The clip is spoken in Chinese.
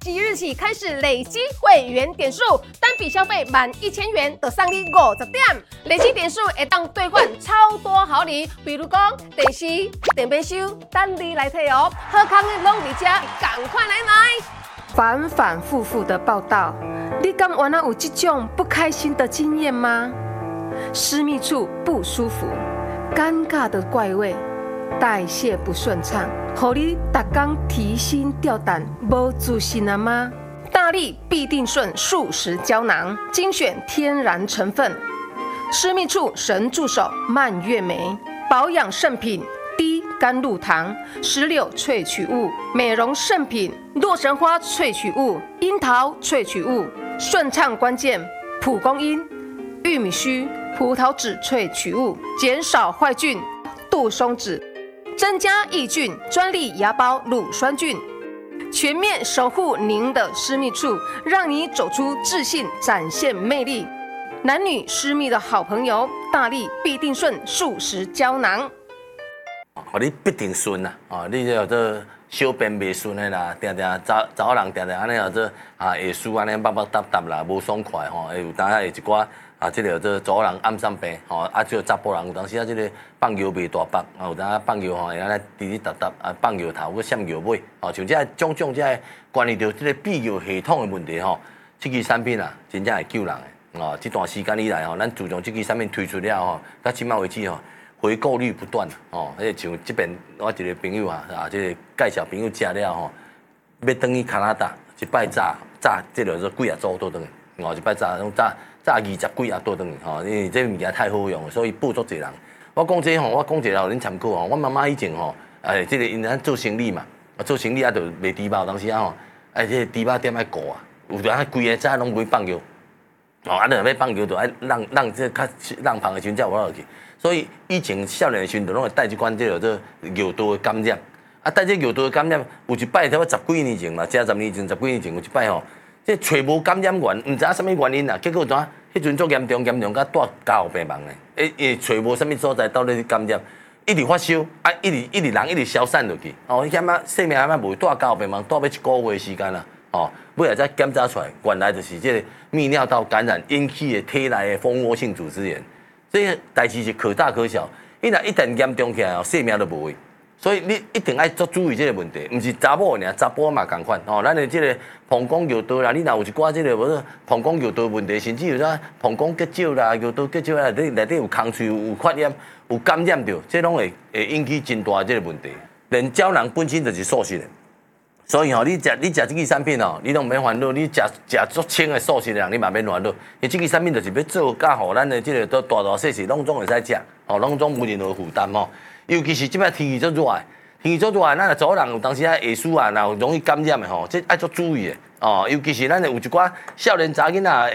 即日起开始累积会员点数，单笔消费满1000元就送你50点，累积点数会当兑换超多好礼，比如讲电视、电冰箱，等你来摕哦。好康的拢伫这，赶快来买！ 反反复复的报道，你敢有那有这种不开心的经验吗？私密处不舒服，尴尬的怪味，代谢不顺畅，让你每天提心吊胆，无自信了吗？大力必定顺素食胶囊，精选天然成分，私密处神助手蔓越莓，保养圣品。低甘露糖、石榴萃取物、美容圣品、洛神花萃取物、樱桃萃取物，顺畅关键蒲公英、玉米须、葡萄籽萃取物，减少坏菌、杜松子，增加抑菌，专利芽孢乳酸菌，全面守护您的私密处，让你走出自信，展现魅力。男女私密的好朋友，大力必定顺素食胶囊。 你必定顺啦，你叫做小便袂顺的啦，定定查某人定定安尼叫做下输安尼叭叭嗒嗒啦，无爽快吼，会有当下会一寡即个叫做查某人暗散病吼，即个查甫人有当时即个放尿袂大腹，有当下放尿吼会安尼滴滴答答，放尿头佮闪尿尾，像这种即个关于到即个泌尿系统的问题吼，即支产品真正会救人的，这段时间以来咱自从这支产品推出了吼，到今麦为止回购率不断像这边我一个朋友这个介绍朋友食了要转去加拿大，一摆炸这个做几组倒转去，一摆炸20几倒转去因为这物件太好用，所以补足侪人。我讲这我讲一个恁参考我妈妈以前这个因咱做生意嘛，做生意就卖猪肉，当时这个猪肉店爱顾有当规个早拢袂放尿，你若要放尿就爱让这较让旁的时阵才有落去。所以以前少年的时阵，拢会带一款这个做尿道的感染，带这尿道的感染，有一摆，我10几年前嘛，10年前、10几年前有一摆这找无感染源，唔知影什么原因结果怎？迄阵足严重，甲带家户病亡的，找无什么所在到底感染，一直发烧，一直人一直消散落去，性命无带家户病亡，带要1个月的时间啦，尾来才检查出来，原来就是这个泌尿道感染引起的体内的蜂窝性组织炎。这个代志是可大可小，你若一旦严重起来性命都无去。所以你一定要足注意这个问题，唔是查某尔，查甫嘛共款咱的这个膀胱尿道啦，你若有一寡这个无膀胱尿道问题，甚至有啥膀胱结石啦、尿道结石啦，内底有空喙有发炎、有感染着，这拢会引起真大这个问题。连胶囊本身就是素食的。所以你食这支产品你拢免烦恼，你食足清的素食的人，你嘛免烦恼。因为这支产品就是要做甲互咱的这个大细细拢总会使食，拢总无任何负担尤其是即摆天气足热的，咱若查某人有当时下输若容易感染的这爱足注意的尤其是咱有一寡少年查囡仔。